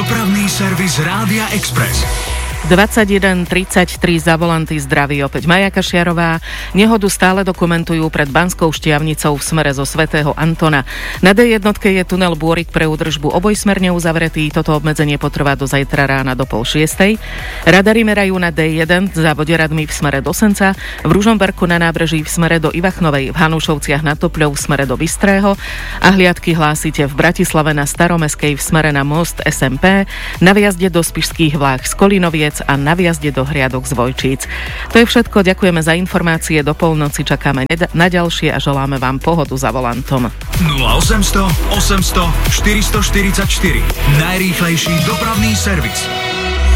Dopravný servis Rádia Express. 21:33 za volanty zdraví opäť Maja Kašiarová. Nehodu stále dokumentujú pred Banskou Štiavnicou v smere zo Svätého Antona. Na D1 je tunel Bôrik pre údržbu obojsmerne uzavretý. Toto obmedzenie potrvá do zajtra rána do 5:30. Radary merajú na D1 za Voderadmi v smere do Senca, v Ružomberku na nábreží v smere do Ivachnovej, v Hanušovciach nad Topľou v smere do Bystrého a hliadky hlásite v Bratislave na Staromeskej v smere na most SMP, na vjazde do Spišských Vláh z Kolinoviec a na vjazde do Hriadok z Vojčíc. To je všetko, ďakujeme za informácie, do polnoci čakáme na ďalšie a želáme vám pohodu za volantom. 0800 800 444 najrýchlejší dopravný servis.